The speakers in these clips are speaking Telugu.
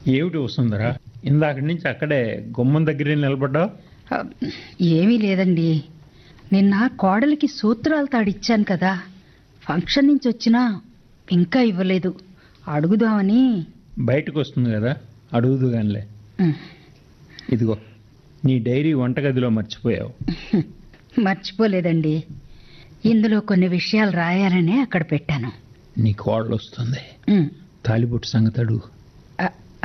ఏమిటి వస్తుందరా? ఇందాక నుంచి అక్కడే గుమ్మం దగ్గరే నిలబడ్డావు. ఆ, ఏమీ లేదండి. నిన్న కోడలికి సూత్రాలు తాడిచ్చాను కదా, ఫంక్షన్ నుంచి వచ్చినా ఇంకా ఇవ్వలేదు. అడుగుదామని. బయటకు వస్తుంది కదా, అడుగుదు గానిలే. ఉమ్, ఇదిగో నీ డైరీ వంటగదిలో మర్చిపోయావు. మర్చిపోలేదండి. ఇందులో కొన్ని విషయాలు రాయాలనే అక్కడ పెట్టాను. నీ కోడలు వస్తుంది. ఉమ్, తాలిబొట్టు సంగతి అడుగు. ఆ,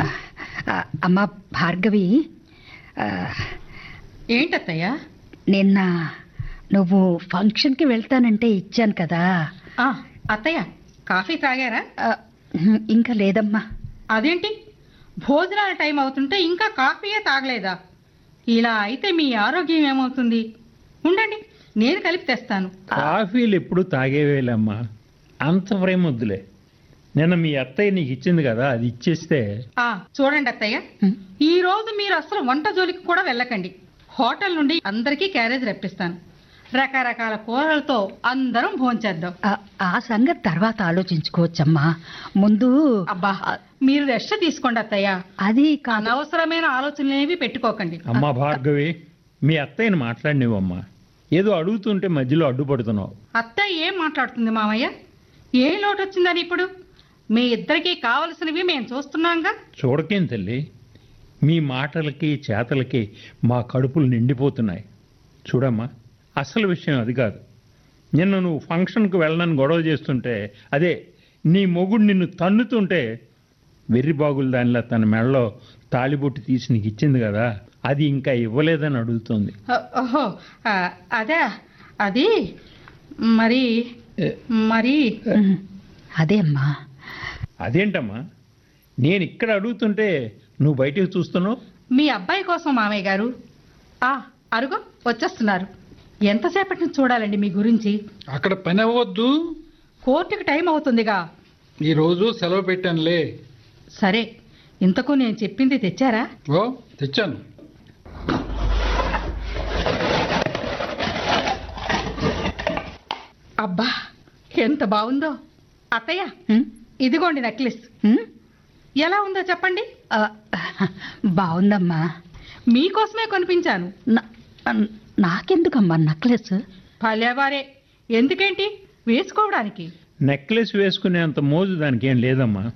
ఆ, అమ్మ భార్గవి, ఆ, ఏంటత్తయ్యా? నిన్న నువ్వు ఫంక్షన్కి వెళ్తానంటే ఇచ్చాను కదా. అత్తయ్య, కాఫీ తాగారా? ఆ, ఇంకా లేదమ్మా. అదేంటి, భోజనాల టైం అవుతుంటే ఇంకా కాఫీయే తాగలేదా? ఇలా అయితే మీ ఆరోగ్యం ఏమవుతుంది? ఉండండి, నేను కలిపి తెస్తాను. కాఫీలు ఎప్పుడు తాగేవేలమ్మా, అంత ప్రేమ వద్దులే. నిన్న మీ అత్తయ్య నీకు ఇచ్చింది కదా, అది ఇచ్చేస్తే. చూడండి అత్తయ్య, ఉమ్, ఈ రోజు మీరు అసలు వంట జోలికి కూడా వెళ్ళకండి. హోటల్ నుండి అందరికీ క్యారేజ్ రప్పిస్తాను. రకరకాల కూరలతో అందరం భోంచేద్దాం. ఆ సంగతి తర్వాత ఆలోచించుకోవచ్చమ్మా. ముందు అబ్బా, మీరు రెస్ట్ తీసుకోండి అత్తయ్య. అది కాదు. అనవసరమైన ఆలోచనలేవి పెట్టుకోకండి. అమ్మా భార్గవి, మీ అత్తయ్యని మాట్లాడినివమ్మా. ఏదో అడుగుతుంటే మధ్యలో అడ్డుపడుతున్నావు. అత్తయ్య ఏం మాట్లాడుతుంది మామయ్య? ఏ లోటు వచ్చిందని ఇప్పుడు? మీ ఇద్దరికీ కావలసినవి మేము చూస్తున్నాంగా. చూడకేం తల్లి, మీ మాటలకి చేతలకి మా కడుపులు నిండిపోతున్నాయి. చూడమ్మా, అసలు విషయం అది కాదు. నిన్న నువ్వు ఫంక్షన్కు వెళ్ళనని గొడవ చేస్తుంటే, అదే నీ మొగుడు నిన్ను తన్నుతుంటే, వెర్రిబాగులు దానిలా తన మెడలో తాళిబొట్టు తీసి నీకు ఇచ్చింది కదా, అది ఇంకా ఇవ్వలేదని అడుగుతోంది. ఓహో, అదే. అది మరి మరి ఉమ్, అదే అమ్మా. అదేంటమ్మా, నేను ఇక్కడ అడుగుతుంటే నువ్వు బయటకు చూస్తున్నావు? మీ అబ్బాయి కోసం మామయ్య గారు. అరుగో వచ్చేస్తున్నారు. ఎంతసేపటి నుంచి చూడాలండి మీ గురించి? అక్కడ పని అవ్వద్దు. కోర్టుకి టైం అవుతుందిగా. ఈరోజు సెలవు పెట్టానులే. సరే, ఇంతకు నేను చెప్పింది తెచ్చారా? ఓ, తెచ్చాను. అబ్బా, ఎంత బాగుందో. అత్తయ్య, ఉమ్, ఇదిగోండి నెక్లెస్. ఉమ్, ఎలా ఉందో చెప్పండి. ఆ, బాగుందమ్మా. మీకోసమే కొనిపించాను. నాకెందుకమ్మా నెక్లెస్? భలేవారే. ఎందుకేంటి, వేసుకోవడానికి. నెక్లెస్ వేసుకునేంత మోజు దానికి ఏం లేదమ్మా.